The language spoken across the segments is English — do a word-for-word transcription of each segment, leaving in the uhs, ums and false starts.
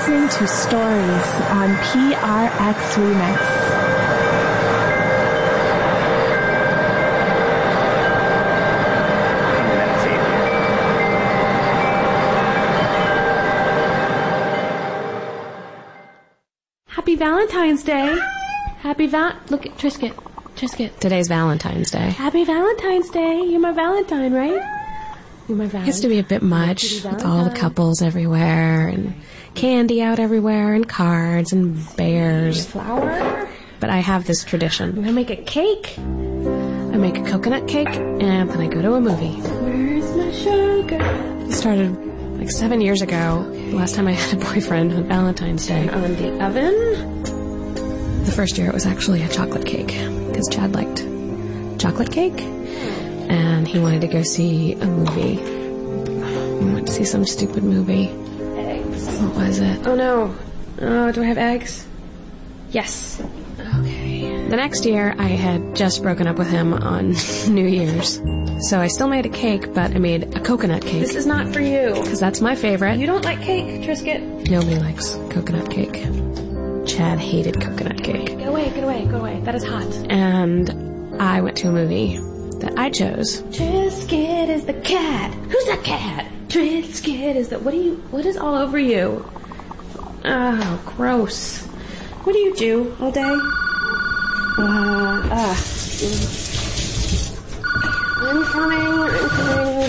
listening to Stories on P R X Remix. Happy Valentine's Day. Happy Val... Look at Trisket. Trisket. Today's Valentine's Day. Happy Valentine's Day. You're my Valentine, right? You're my Valentine. It gets to be a bit much with all the couples everywhere and candy out everywhere and cards and bears. Flour. But I have this tradition. I'm gonna make a cake. I make a coconut cake and then I go to a movie. Where's my sugar? It started like seven years ago. The last time I had a boyfriend on Valentine's Day. On the oven. The first year it was actually a chocolate cake because Chad liked chocolate cake and he wanted to go see a movie. We went to see some stupid movie. Eggs. What was it? Oh no. Oh, do I have eggs? Yes. Okay. The next year I had just broken up with him on New Year's. So I still made a cake, but I made a coconut cake. This is not for you. Because that's my favorite. You don't like cake, Trisket? Nobody likes coconut cake. Chad hated coconut cake. Get away, get away, get away. That is hot. And I went to a movie that I chose. Trisket is the cat. Who's the cat? Trisket is the... What do you... What is all over you? Oh, gross. What do you do all day? Uh, uh. I'm coming, I'm coming.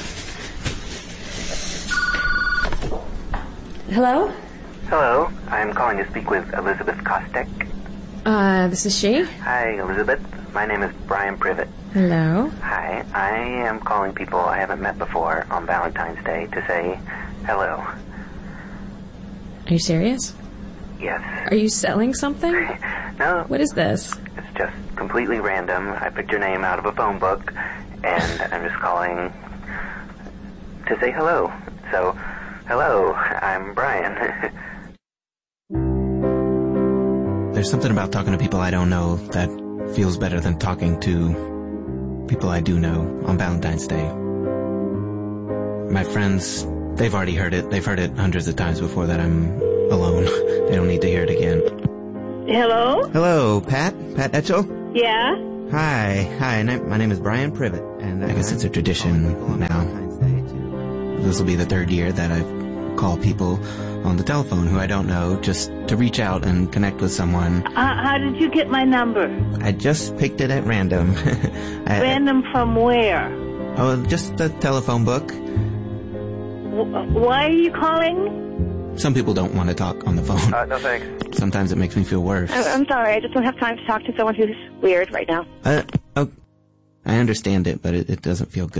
Hello? Hello, I'm calling to speak with Elizabeth Kostek. Uh, this is she? Hi, Elizabeth. My name is Brian Privet. Hello. Hi, I am calling people I haven't met before on Valentine's Day to say hello. Are you serious? Yes. Are you selling something? No. What is this? It's just completely random. I picked your name out of a phone book, and I'm just calling to say hello. So, hello, I'm Brian. There's something about talking to people I don't know that feels better than talking to people I do know on Valentine's Day. My friends, they've already heard it. They've heard it hundreds of times before that I'm alone. They don't need to hear it again. Hello? Hello, Pat? Pat Etchell? Yeah? Hi. Hi, my name is Brian Privet, and I guess it's a tradition now. This will be the third year that I've called people on the telephone who I don't know just to reach out and connect with someone. Uh, how did you get my number? I just picked it at random. I, Random from where? Oh, just the telephone book. W- why are you calling? Some people don't want to talk on the phone. Uh, no thanks. Sometimes it makes me feel worse. I- I'm sorry, I just don't have time to talk to someone who's weird right now. Uh, oh, I understand it, but it, it doesn't feel good.